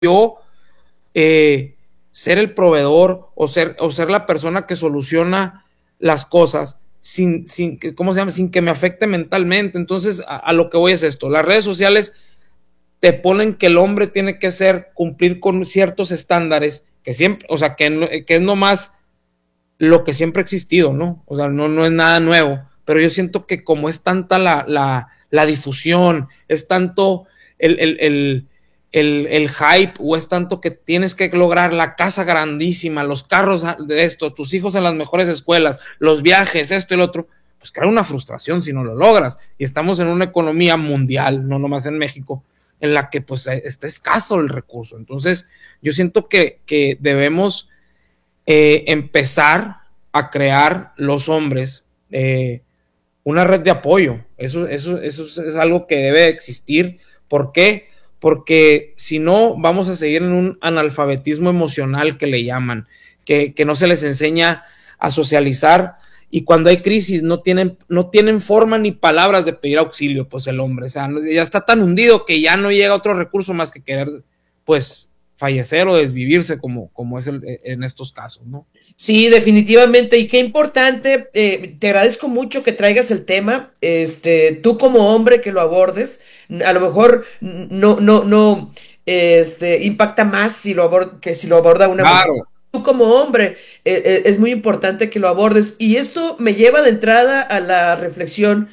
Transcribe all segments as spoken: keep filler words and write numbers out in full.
yo eh, ser el proveedor o ser, o ser la persona que soluciona las cosas sin, sin, ¿cómo se llama? Sin que me afecte mentalmente. Entonces, a, a lo que voy es esto. Las redes sociales te ponen que el hombre tiene que ser, cumplir con ciertos estándares que siempre, o sea, que, que es nomás lo que siempre ha existido, ¿no? O sea, no, no es nada nuevo, pero yo siento que como es tanta la, la, la difusión, es tanto el, el, el, el, el hype, o es tanto que tienes que lograr la casa grandísima, los carros de esto, tus hijos en las mejores escuelas, los viajes, esto y lo otro, pues crea una frustración si no lo logras. Y estamos en una economía mundial, no nomás en México, en la que pues está escaso el recurso. Entonces, yo siento que, que debemos eh, empezar a crear los hombres eh, una red de apoyo. Eso, eso, eso es algo que debe existir. ¿Por qué? Porque si no, vamos a seguir en un analfabetismo emocional que le llaman, que, que no se les enseña a socializar, y cuando hay crisis no tienen, no tienen forma ni palabras de pedir auxilio, pues el hombre, o sea, ya está tan hundido que ya no llega otro recurso más que querer, pues, fallecer o desvivirse, como, como es el, en estos casos, ¿no? Sí, definitivamente, y qué importante, eh, te agradezco mucho que traigas el tema, este, tú como hombre que lo abordes, a lo mejor no, no, no, este, impacta más si lo aborda, que si lo aborda una mujer. Claro. Tú como hombre, eh, eh, es muy importante que lo abordes, y esto me lleva de entrada a la reflexión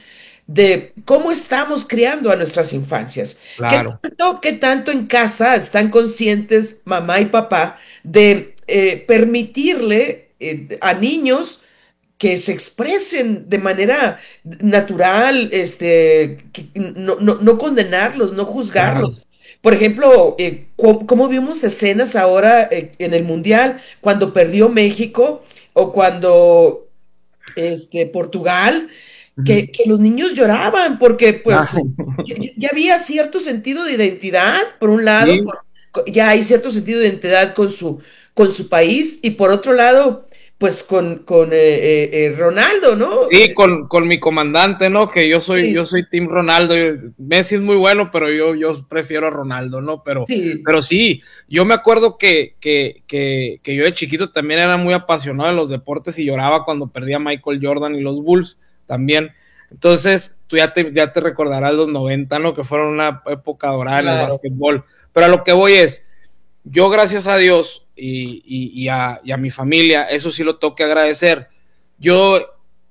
de cómo estamos criando a nuestras infancias. ¿Qué Claro. tanto, qué tanto en casa están conscientes mamá y papá de eh, permitirle eh, a niños que se expresen de manera natural, este, que no, no, no condenarlos, no Claro. juzgarlos? Por ejemplo, eh, ¿cómo, cómo vimos escenas ahora eh, en el Mundial cuando perdió México o cuando este, Portugal? Uh-huh. Que, que los niños lloraban porque Ah, pues ya, ya había cierto sentido de identidad, por un lado, sí, por- ya hay cierto sentido de identidad con su, con su país, y por otro lado, pues con, con eh, eh, eh, Ronaldo, ¿no? sí, con, con mi comandante, ¿no? Que yo soy, yo Sí, soy Team Ronaldo. Messi es muy bueno, pero yo, yo prefiero a Ronaldo, ¿no? Pero, sí, pero sí, yo me acuerdo que, que, que, que yo de chiquito también era muy apasionado de los deportes y lloraba cuando perdía Michael Jordan y los Bulls también. Entonces, tú ya te, ya te recordarás los noventa, ¿no? Que fueron una época dorada en el claro. básquetbol. Pero a lo que voy es, yo gracias a Dios y, y, y, a, y a mi familia, eso sí lo tengo que agradecer. Yo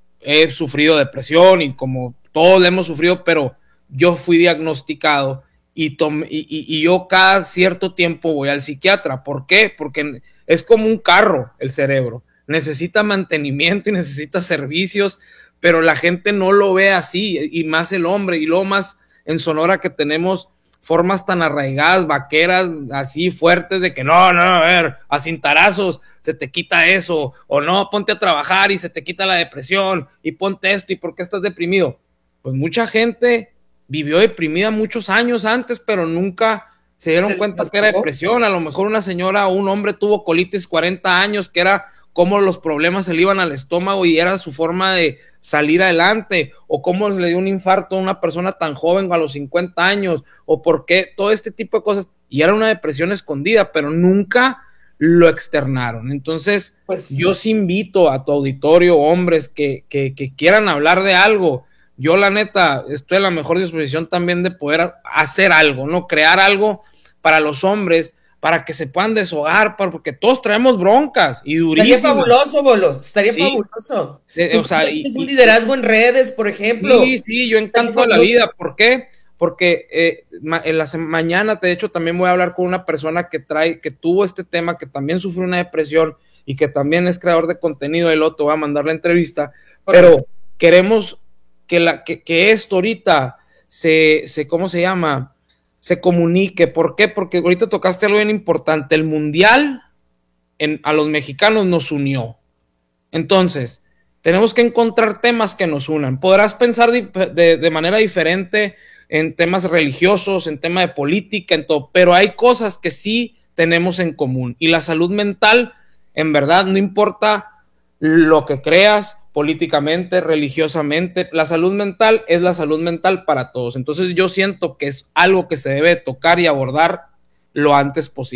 he sufrido depresión y como todos le hemos sufrido, pero yo fui diagnosticado y, tomé, y, y, y yo cada cierto tiempo voy al psiquiatra. ¿Por qué? Porque es como un carro el cerebro. Necesita mantenimiento y necesita servicios, pero la gente no lo ve así, y más el hombre, y luego más en Sonora, que tenemos formas tan arraigadas, vaqueras, así fuertes, de que no, no, a ver, a cintarazos se te quita eso, o no, ponte a trabajar y se te quita la depresión, y ponte esto, y por qué estás deprimido. Pues mucha gente vivió deprimida muchos años antes, pero nunca se dieron Se le cuenta que era pasó. depresión. A lo mejor una señora o un hombre tuvo colitis cuarenta años, que era cómo los problemas se le iban al estómago y era su forma de salir adelante, o cómo le dio un infarto a una persona tan joven a los cincuenta años, o por qué, todo este tipo de cosas, y era una depresión escondida, pero nunca lo externaron. Entonces, Pues yo sí invito a tu auditorio, hombres que, que, que quieran hablar de algo. Yo la neta estoy en la mejor disposición también de poder hacer algo, ¿no? Crear algo para los hombres, para que se puedan deshogar, porque todos traemos broncas y estaría durísimas, fabuloso, Bolo, estaría ¿sí? fabuloso. Eh, Tú o que sea, y, tienes un y, liderazgo en redes, por ejemplo, sí, sí, yo estaría encanto de la fabuloso. vida. ¿Por qué? Porque eh, ma en la mañana, de hecho, también voy a hablar con una persona que trae, que tuvo este tema, que también sufrió una depresión y que también es creador de contenido. El otro va a mandar la entrevista, Órale. pero queremos que, la, que, que esto ahorita se, se, ¿cómo se llama? Se comunique. ¿Por qué? Porque ahorita tocaste algo bien importante. El mundial en, a los mexicanos nos unió. Entonces, tenemos que encontrar temas que nos unan. Podrás pensar de, de, de manera diferente en temas religiosos, en tema de política, en todo, pero hay cosas que sí tenemos en común. Y la salud mental, en verdad, no importa lo que creas políticamente, religiosamente, la salud mental es la salud mental para todos. Entonces yo siento que es algo que se debe tocar y abordar lo antes posible.